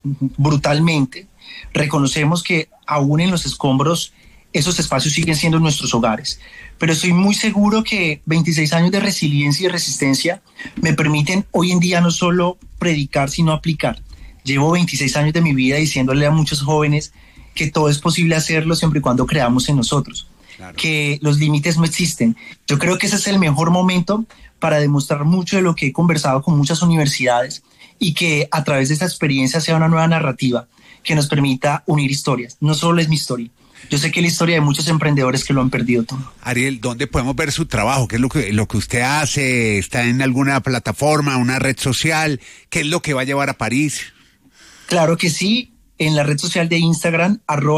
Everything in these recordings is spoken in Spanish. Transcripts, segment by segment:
brutalmente, reconocemos que aún en los escombros esos espacios siguen siendo nuestros hogares. Pero estoy muy seguro que 26 años de resiliencia y resistencia me permiten hoy en día no solo predicar, sino aplicar. Llevo 26 años de mi vida diciéndole a muchos jóvenes que todo es posible hacerlo siempre y cuando creamos en nosotros, claro, que los límites no existen. Yo creo que ese es el mejor momento para demostrar mucho de lo que he conversado con muchas universidades y que a través de esta experiencia sea una nueva narrativa que nos permita unir historias. No solo es mi historia. Yo sé que es la historia de muchos emprendedores que lo han perdido todo. Ariel, ¿dónde podemos ver su trabajo? ¿Qué es lo que usted hace? ¿Está en alguna plataforma, una red social? ¿Qué es lo que va a llevar a París? Claro que sí, en la red social de Instagram,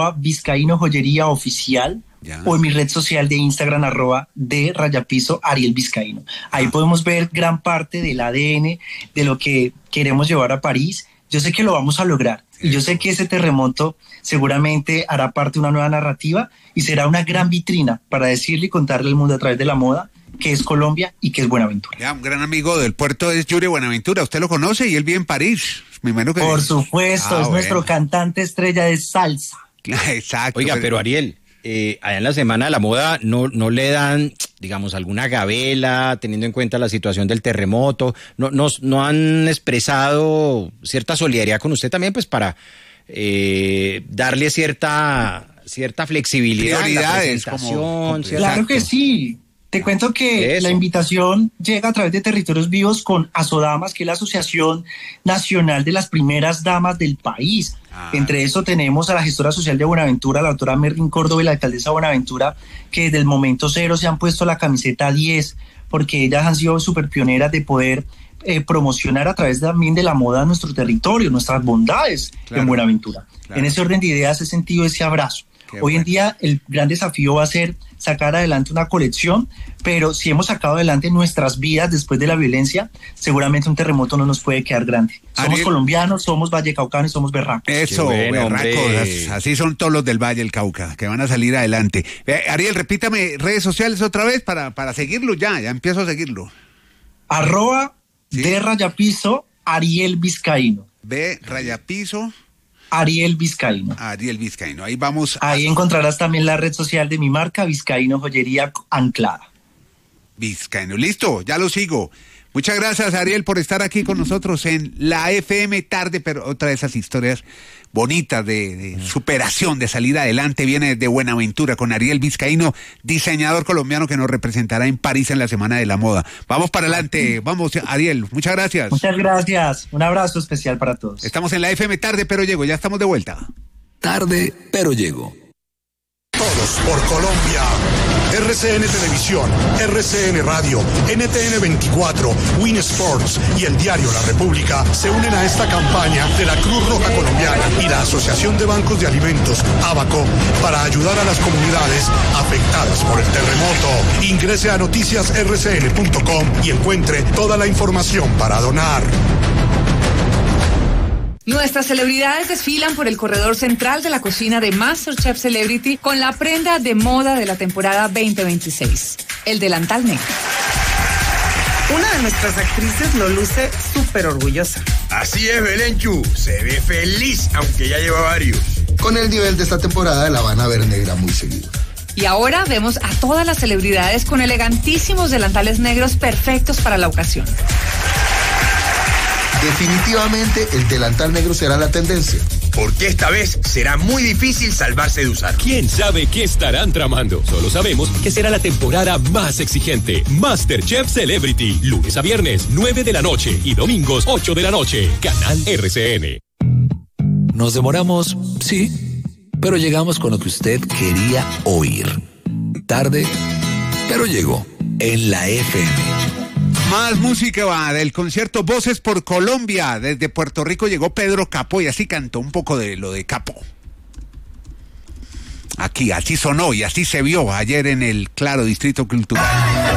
@vizcaínojoyeríaoficial, o en mi red social de Instagram, @de_Ariel Vizcaíno. Ahí podemos ver gran parte del ADN de lo que queremos llevar a París. Yo sé que lo vamos a lograr. Y yo sé que ese terremoto seguramente hará parte de una nueva narrativa y será una gran vitrina para decirle y contarle al mundo a través de la moda que es Colombia y que es Buenaventura. Ya, un gran amigo del puerto es Yuri Buenaventura. ¿Usted lo conoce? Y él vive en París. Me imagino que... Por supuesto, es nuestro cantante estrella de salsa. Exacto. Oiga, pero Ariel, allá en la Semana de la Moda no le dan, digamos, alguna gabela, teniendo en cuenta la situación del terremoto. No han expresado cierta solidaridad con usted también, pues para darle cierta flexibilidad. Prioridades, Claro que sí. Te cuento que la invitación llega a través de Territorios Vivos con Asodamas, que es la Asociación Nacional de las Primeras Damas del país. Entre eso tenemos a la gestora social de Buenaventura, la doctora Merlin Córdoba, y la alcaldesa de Buenaventura, que desde el momento cero se han puesto la camiseta 10, porque ellas han sido súper pioneras de poder promocionar a través también de la moda nuestro territorio, nuestras bondades en Buenaventura. Claro. En ese orden de ideas he sentido ese abrazo. Hoy en día el gran desafío va a ser sacar adelante una colección, pero si hemos sacado adelante nuestras vidas después de la violencia, seguramente un terremoto no nos puede quedar grande. Somos colombianos, somos vallecaucanos y somos berracos. Eso, bueno, berracos, así son todos los del Valle del Cauca, que van a salir adelante. Ariel, repítame redes sociales otra vez para seguirlo ya empiezo a seguirlo. @de_Ariel Vizcaíno. @Ariel Vizcaíno. Ariel Vizcaíno, ahí vamos. Ahí encontrarás también la red social de mi marca, Vizcaíno Joyería Anclada. Vizcaíno, listo, ya lo sigo. Muchas gracias, Ariel, por estar aquí con nosotros en la FM Tarde, pero otra de esas historias bonitas de superación, de salir adelante, viene de Buenaventura con Ariel Vizcaíno, diseñador colombiano que nos representará en París en la Semana de la Moda. Vamos para adelante, vamos, Ariel, muchas gracias. Muchas gracias, un abrazo especial para todos. Estamos en la FM Tarde, pero llego, ya estamos de vuelta. Tarde, pero llego. Todos por Colombia. RCN Televisión, RCN Radio, NTN 24, Win Sports y el diario La República se unen a esta campaña de la Cruz Roja Colombiana y la Asociación de Bancos de Alimentos, ABACO, para ayudar a las comunidades afectadas por el terremoto. Ingrese a noticiasrcn.com y encuentre toda la información para donar. Nuestras celebridades desfilan por el corredor central de la cocina de MasterChef Celebrity con la prenda de moda de la temporada 2026, el delantal negro. Una de nuestras actrices lo luce súper orgullosa. Así es, Belenchu, se ve feliz, aunque ya lleva varios. Con el nivel de esta temporada la van a ver negra muy seguido. Y ahora vemos a todas las celebridades con elegantísimos delantales negros perfectos para la ocasión. Definitivamente el delantal negro será la tendencia. Porque esta vez será muy difícil salvarse de usar. ¿Quién sabe qué estarán tramando? Solo sabemos que será la temporada más exigente. MasterChef Celebrity, lunes a viernes, 9 de la noche y domingos, 8 de la noche. Canal RCN. Nos demoramos, sí, pero llegamos con lo que usted quería oír. Tarde, pero llegó en la FM. Más música va del concierto Voces por Colombia. Desde Puerto Rico llegó Pedro Capó y así cantó un poco de lo de Capó. Aquí, así sonó y así se vio ayer en el Claro Distrito Cultural.